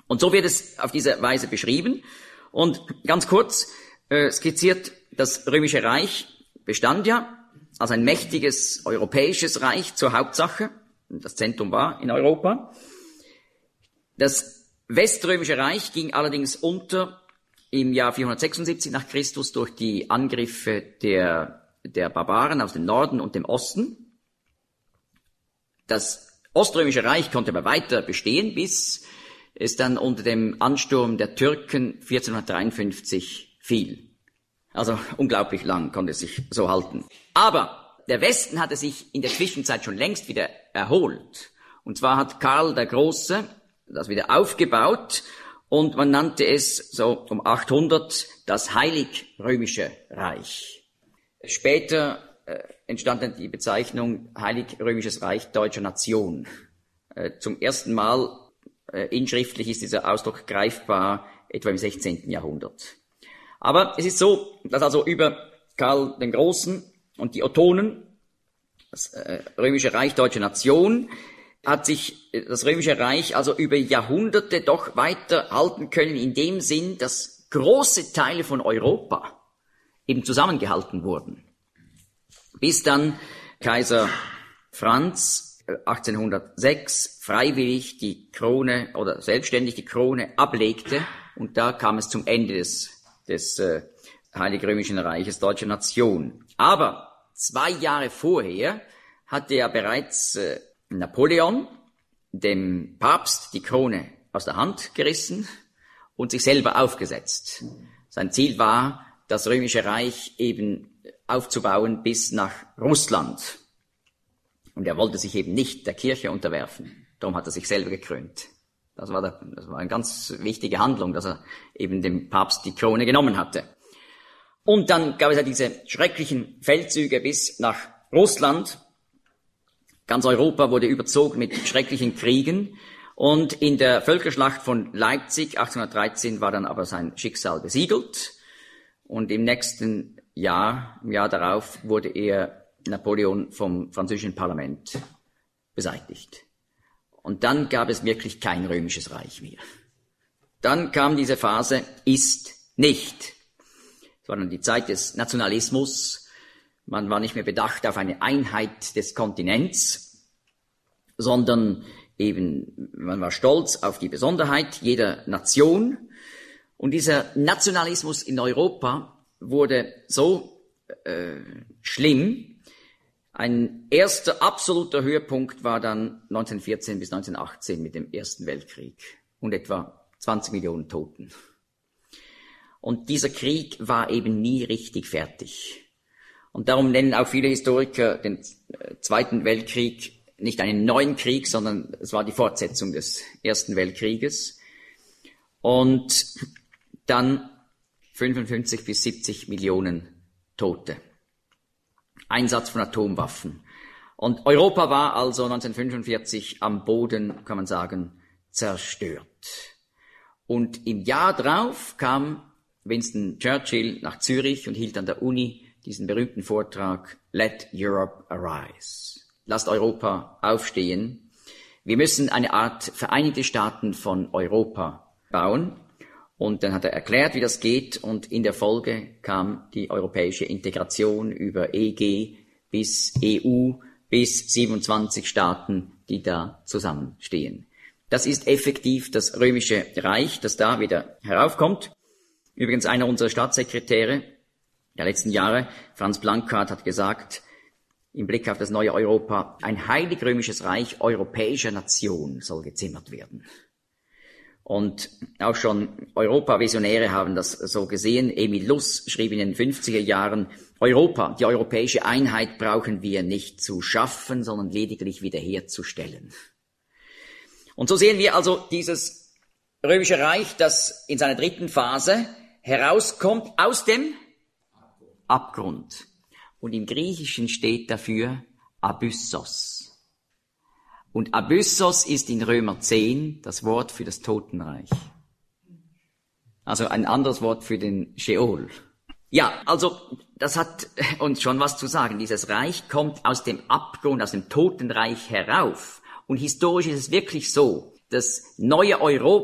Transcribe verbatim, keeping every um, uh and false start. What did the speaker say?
Und so wird es auf diese Weise beschrieben. Und ganz kurz äh, skizziert, das Römische Reich bestand ja als ein mächtiges europäisches Reich zur Hauptsache. Das Zentrum war in Europa. Das Weströmische Reich ging allerdings unter im Jahr vierhundertsechsundsiebzig nach Christus durch die Angriffe der, der Barbaren aus dem Norden und dem Osten. Das Oströmische Reich konnte aber weiter bestehen, bis es dann unter dem Ansturm der Türken vierzehnhundertdreiundfünfzig fiel. Also unglaublich lang konnte es sich so halten. Aber der Westen hatte sich in der Zwischenzeit schon längst wieder erholt. Und zwar hat Karl der Große das wieder aufgebaut und man nannte es so um achthundert das Heilig-Römische Reich. Später äh, entstand dann die Bezeichnung Heilig-Römisches Reich deutscher Nation. Äh, zum ersten Mal äh, inschriftlich ist dieser Ausdruck greifbar etwa im sechzehnten Jahrhundert. Aber es ist so, dass also über Karl den Großen und die Ottonen, das äh, Römische Reich deutscher Nation, hat sich das Römische Reich also über Jahrhunderte doch weiter halten können, in dem Sinn, dass große Teile von Europa eben zusammengehalten wurden. Bis dann Kaiser Franz achtzehnhundertsechs freiwillig die Krone oder selbstständig die Krone ablegte und da kam es zum Ende des, des äh, Heilig-Römischen Reiches deutscher Nation. Aber zwei Jahre vorher hatte ja bereits äh, Napoleon dem Papst die Krone aus der Hand gerissen und sich selber aufgesetzt. Sein Ziel war, das Römische Reich eben aufzubauen bis nach Russland. Und er wollte sich eben nicht der Kirche unterwerfen. Darum hat er sich selber gekrönt. Das war, der, das war eine ganz wichtige Handlung, dass er eben dem Papst die Krone genommen hatte. Und dann gab es ja diese schrecklichen Feldzüge bis nach Russland. Ganz Europa wurde überzogen mit schrecklichen Kriegen und in der Völkerschlacht von Leipzig achtzehnhundertdreizehn war dann aber sein Schicksal besiegelt und im nächsten Jahr, im Jahr darauf, wurde er Napoleon vom französischen Parlament beseitigt. Und dann gab es wirklich kein römisches Reich mehr. Dann kam diese Phase, ist nicht. Es war dann die Zeit des Nationalismus. Man war nicht mehr bedacht auf eine Einheit des Kontinents, sondern eben, man war stolz auf die Besonderheit jeder Nation. Und dieser Nationalismus in Europa wurde so äh, schlimm. Ein erster absoluter Höhepunkt war dann neunzehnhundertvierzehn bis neunzehnhundertachtzehn mit dem Ersten Weltkrieg und etwa zwanzig Millionen Toten. Und dieser Krieg war eben nie richtig fertig. Und darum nennen auch viele Historiker den Zweiten Weltkrieg nicht einen neuen Krieg, sondern es war die Fortsetzung des Ersten Weltkrieges. Und dann fünfundfünfzig bis siebzig Millionen Tote. Einsatz von Atomwaffen. Und Europa war also neunzehnhundertfünfundvierzig am Boden, kann man sagen, zerstört. Und im Jahr drauf kam Winston Churchill nach Zürich und hielt an der Uni diesen berühmten Vortrag, Let Europe Arise. Lasst Europa aufstehen. Wir müssen eine Art Vereinigte Staaten von Europa bauen. Und dann hat er erklärt, wie das geht. Und in der Folge kam die europäische Integration über E G bis E U, bis siebenundzwanzig Staaten, die da zusammenstehen. Das ist effektiv das Römische Reich, das da wieder heraufkommt. Übrigens einer unserer Staatssekretäre der letzten Jahre, Franz Blanquart, hat gesagt, im Blick auf das neue Europa, ein heilig-römisches Reich europäischer Nation soll gezimmert werden. Und auch schon Europa-Visionäre haben das so gesehen. Emil Luss schrieb in den fünfziger Jahren, Europa, die europäische Einheit brauchen wir nicht zu schaffen, sondern lediglich wiederherzustellen. Und so sehen wir also dieses Römische Reich, das in seiner dritten Phase herauskommt aus dem Abgrund. Und im Griechischen steht dafür Abyssos. Und Abyssos ist in Römer zehn das Wort für das Totenreich. Also ein anderes Wort für den Scheol. Ja, also das hat uns schon was zu sagen. Dieses Reich kommt aus dem Abgrund, aus dem Totenreich herauf. Und historisch ist es wirklich so, das neue Europa